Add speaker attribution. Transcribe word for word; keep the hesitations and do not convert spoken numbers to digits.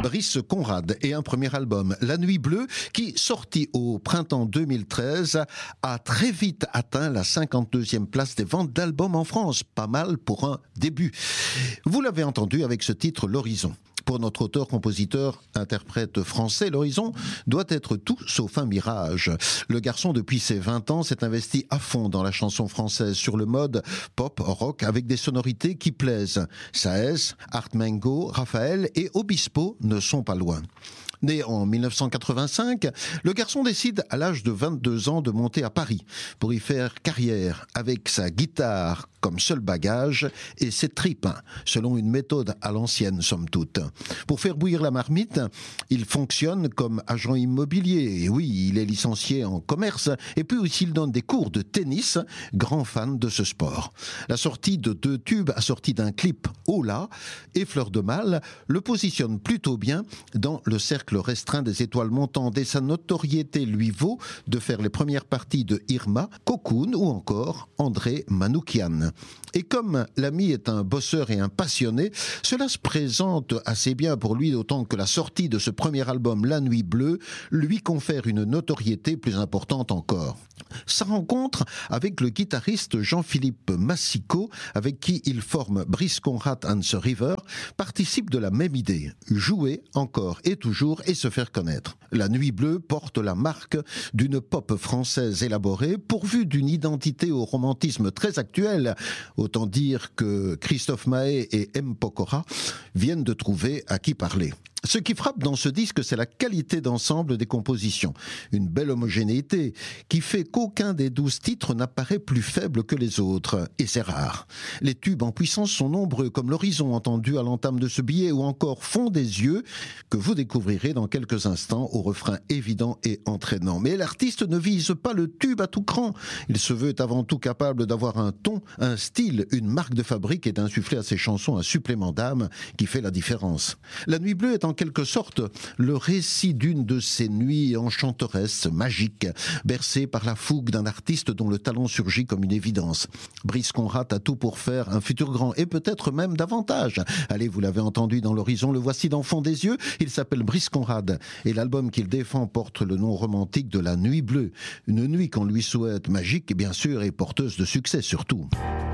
Speaker 1: Brice Conrad et un premier album, La Nuit Bleue, qui, sorti au printemps deux mille treize, a très vite atteint la cinquante-deuxième place des ventes d'albums en France. Pas mal pour un début. Vous l'avez entendu avec ce titre, L'Horizon. Pour notre auteur, compositeur, interprète français, l'horizon doit être tout sauf un mirage. Le garçon, depuis ses vingt ans, s'est investi à fond dans la chanson française sur le mode pop, rock, avec des sonorités qui plaisent. Saez, Art Mengo, Raphaël et Obispo ne sont pas loin. Né en mille neuf cent quatre-vingt-cinq, le garçon décide à l'âge de vingt-deux ans de monter à Paris pour y faire carrière avec sa guitare comme seul bagage et ses tripes, selon une méthode à l'ancienne somme toute. Pour faire bouillir la marmite, il fonctionne comme agent immobilier. Et oui, il est licencié en commerce et puis aussi il donne des cours de tennis, grand fan de ce sport. La sortie de deux tubes assortis d'un clip Hola et Fleur de Mal le positionne plutôt bien dans le cercle restreint des étoiles montantes et sa notoriété lui vaut de faire les premières parties de Irma, Cocoon ou encore André Manoukian. Et comme l'ami est un bosseur et un passionné, cela se présente assez bien pour lui, d'autant que la sortie de ce premier album, La Nuit Bleue, lui confère une notoriété plus importante encore. Sa rencontre avec le guitariste Jean-Philippe Massico, avec qui il forme Brice Conrad and the River, participe de la même idée, jouer encore et toujours et se faire connaître. La Nuit Bleue porte la marque d'une pop française élaborée, pourvue d'une identité au romantisme très actuel. Autant dire que Christophe Maé et M. Pokora viennent de trouver à qui parler. Ce qui frappe dans ce disque, c'est la qualité d'ensemble des compositions. Une belle homogénéité qui fait qu'aucun des douze titres n'apparaît plus faible que les autres. Et c'est rare. Les tubes en puissance sont nombreux, comme L'Horizon entendu à l'entame de ce billet, ou encore Fond des yeux, que vous découvrirez dans quelques instants au refrain évident et entraînant. Mais l'artiste ne vise pas le tube à tout cran. Il se veut avant tout capable d'avoir un ton, un style, une marque de fabrique et d'insuffler à ses chansons un supplément d'âme qui fait la différence. La Nuit Bleue est en En quelque sorte le récit d'une de ces nuits enchanteresses, magiques, bercées par la fougue d'un artiste dont le talent surgit comme une évidence. Brice Conrad a tout pour faire un futur grand, et peut-être même davantage. Allez, vous l'avez entendu dans l'horizon, le voici dans Fond des yeux. Il s'appelle Brice Conrad, et l'album qu'il défend porte le nom romantique de La Nuit Bleue. Une nuit qu'on lui souhaite magique, bien sûr, et porteuse de succès surtout.